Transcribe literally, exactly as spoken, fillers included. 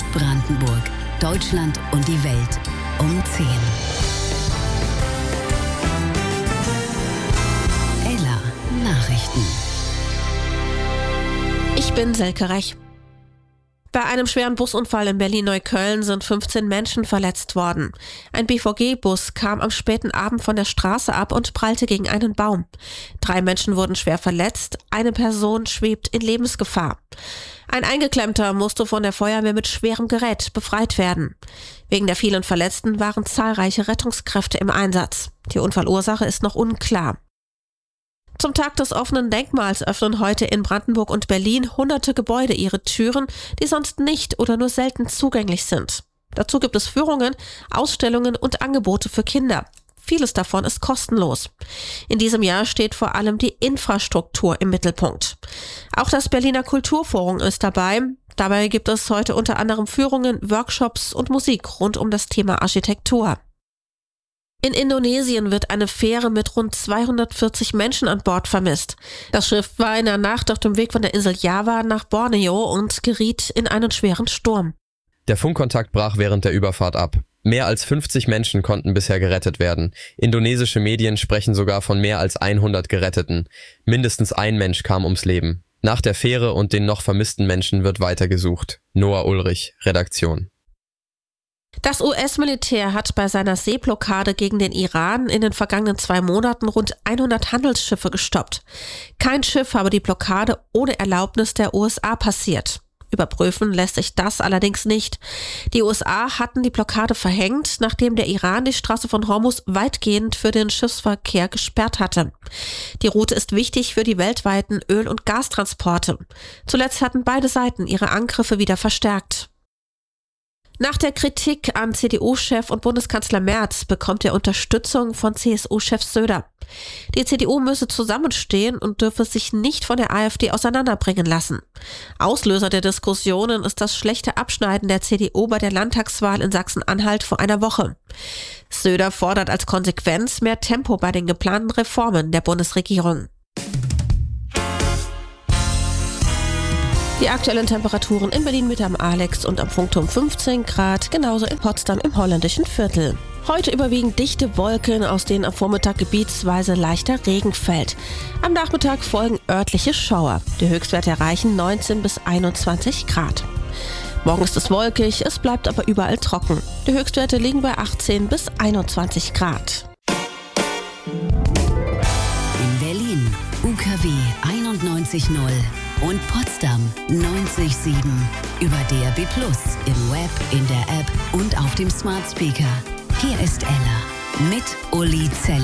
Brandenburg, Deutschland und die Welt um zehn. Ella Nachrichten. Ich bin Selke Rech. Bei einem schweren Busunfall in Berlin-Neukölln sind fünfzehn Menschen verletzt worden. Ein B V G-Bus kam am späten Abend von der Straße ab und prallte gegen einen Baum. Drei Menschen wurden schwer verletzt, eine Person schwebt in Lebensgefahr. Ein Eingeklemmter musste von der Feuerwehr mit schwerem Gerät befreit werden. Wegen der vielen Verletzten waren zahlreiche Rettungskräfte im Einsatz. Die Unfallursache ist noch unklar. Zum Tag des offenen Denkmals öffnen heute in Brandenburg und Berlin hunderte Gebäude ihre Türen, die sonst nicht oder nur selten zugänglich sind. Dazu gibt es Führungen, Ausstellungen und Angebote für Kinder. Vieles davon ist kostenlos. In diesem Jahr steht vor allem die Infrastruktur im Mittelpunkt. Auch das Berliner Kulturforum ist dabei. Dabei gibt es heute unter anderem Führungen, Workshops und Musik rund um das Thema Architektur. In Indonesien wird eine Fähre mit rund zweihundertvierzig Menschen an Bord vermisst. Das Schiff war in der Nacht auf dem Weg von der Insel Java nach Borneo und geriet in einen schweren Sturm. Der Funkkontakt brach während der Überfahrt ab. Mehr als fünfzig Menschen konnten bisher gerettet werden. Indonesische Medien sprechen sogar von mehr als hundert Geretteten. Mindestens ein Mensch kam ums Leben. Nach der Fähre und den noch vermissten Menschen wird weitergesucht. Noah Ulrich, Redaktion. Das U S-Militär hat bei seiner Seeblockade gegen den Iran in den vergangenen zwei Monaten rund hundert Handelsschiffe gestoppt. Kein Schiff habe die Blockade ohne Erlaubnis der U S A passiert. Überprüfen lässt sich das allerdings nicht. Die U S A hatten die Blockade verhängt, nachdem der Iran die Straße von Hormuz weitgehend für den Schiffsverkehr gesperrt hatte. Die Route ist wichtig für die weltweiten Öl- und Gastransporte. Zuletzt hatten beide Seiten ihre Angriffe wieder verstärkt. Nach der Kritik an C D U-Chef und Bundeskanzler Merz bekommt er Unterstützung von C S U-Chef Söder. Die C D U müsse zusammenstehen und dürfe sich nicht von der AfD auseinanderbringen lassen. Auslöser der Diskussionen ist das schlechte Abschneiden der C D U bei der Landtagswahl in Sachsen-Anhalt vor einer Woche. Söder fordert als Konsequenz mehr Tempo bei den geplanten Reformen der Bundesregierung. Die aktuellen Temperaturen in Berlin Mitte am Alex und am Funkturm fünfzehn Grad, genauso in Potsdam im holländischen Viertel. Heute überwiegend dichte Wolken, aus denen am Vormittag gebietsweise leichter Regen fällt. Am Nachmittag folgen örtliche Schauer. Die Höchstwerte erreichen neunzehn bis einundzwanzig Grad. Morgen ist es wolkig, es bleibt aber überall trocken. Die Höchstwerte liegen bei achtzehn bis einundzwanzig Grad. In Berlin U K W einundneunzig Komma null. Und Potsdam neunzig Komma sieben. Über D A B plus, im Web, in der App und auf dem Smart Speaker. Hier ist Ella mit Uli Zell.